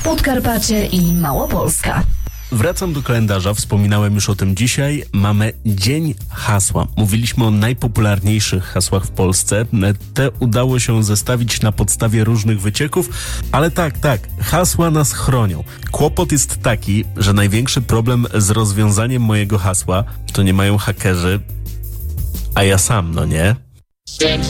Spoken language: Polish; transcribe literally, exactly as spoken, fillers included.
Podkarpacie i Małopolska. Wracam do kalendarza, wspominałem już o tym dzisiaj. Mamy Dzień Hasła. Mówiliśmy o najpopularniejszych hasłach w Polsce. Te udało się zestawić na podstawie różnych wycieków, ale tak, tak, hasła nas chronią. Kłopot jest taki, że największy problem z rozwiązaniem mojego hasła to nie mają hakerzy, a ja sam, no nie?